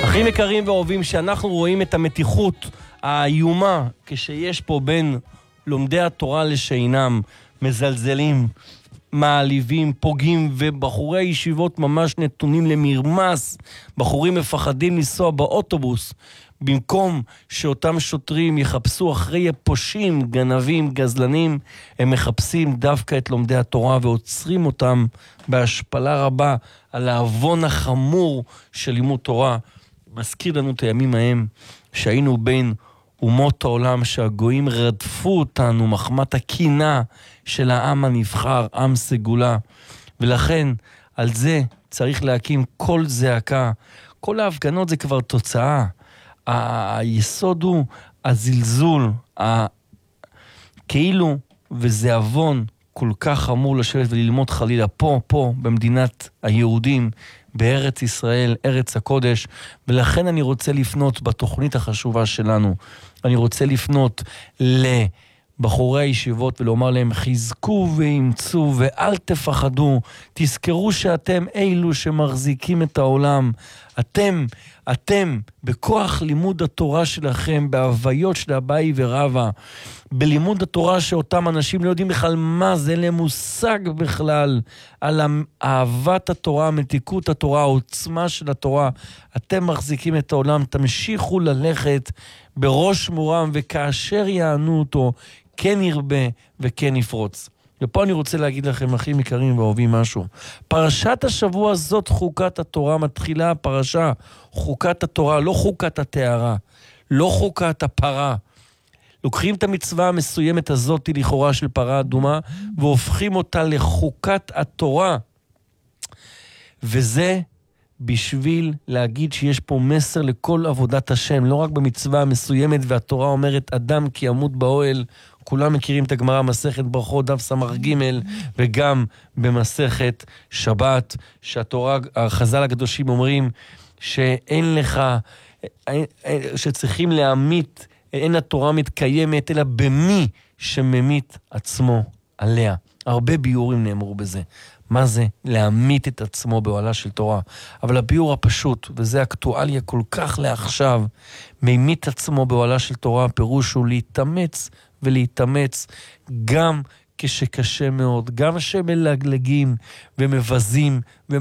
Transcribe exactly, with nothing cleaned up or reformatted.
אחים יקרים ואוהבים, שאנחנו רואים את המתיחות האיומה כשיש פה בין לומדי התורה לשאינם, מזלזלים, מעליבים, פוגעים, ובחורי הישיבות ממש נתונים למרמס. בחורים מפחדים לנסוע באוטובוס, במקום שאותם שוטרים יחפשו אחרי פושעים, גנבים, גזלנים, הם מחפשים דווקא את לומדי התורה ועוצרים אותם בהשפלה רבה על העוון החמור של לימוד תורה. מזכיר לנו את הימים ההם שהיינו בין אומות העולם, שהגויים רדפו אותנו מחמת הקינה של העם הנבחר, עם סגולה. ולכן על זה צריך להקים כל זעקה. כל ההפגנות זה כבר תוצאה. היסוד הוא הזלזול, כאילו, וזה אבון כל כך חמור לשבת וללמוד חלילה פה, פה, במדינת היהודים, בארץ ישראל, ארץ הקודש. ולכן אני רוצה לפנות בתוכנית החשובה שלנו, אני רוצה לפנות לבחורי הישיבות ולומר להם, חזקו ואמצו ואל תפחדו, תזכרו שאתם אלו שמחזיקים את העולם, אתם, אתם בכוח לימוד התורה שלכם, בהוויות של אביי ורבא, בלימוד התורה שאותם אנשים לא יודעים בכלל מה זה, אין להם מושג בכלל על אהבת התורה, מתיקות התורה, העוצמה של התורה. אתם מחזיקים את העולם, תמשיכו ללכת בראש מורם, וכאשר יענו אותו, כן ירבה וכן יפרוץ. ופה אני רוצה להגיד לכם, אחים יקרים ואוהבים, משהו. פרשת השבוע הזאת, חוקת התורה, מתחילה הפרשה, חוקת התורה, לא חוקת התארה, לא חוקת הפרה. לוקחים את המצווה המסוימת הזאת, לכאורה של פרה אדומה, והופכים אותה לחוקת התורה. וזה בשביל להגיד שיש פה מסר לכל עבודת השם, לא רק במצווה המסוימת, והתורה אומרת, אדם כי ימות באוהל. כולם מכירים את הגמרא, מסכת ברכות, דף סמ"ך ג', וגם במסכת שבת, שהתורה, החז"ל הקדושים אומרים, שאין לך, שצריכים להמית, אין התורה מתקיימת, אלא במי שממית עצמו עליה. הרבה ביורים נאמרו בזה. מה זה? להמית את עצמו באוהלה של תורה. אבל הביור הפשוט, וזה אקטואליה כל כך לעכשיו, ממית עצמו באוהלה של תורה, הפירוש הוא להתאמץ ולהתאמץ, גם כשקשה מאוד, גם שמלגלגים ומבזים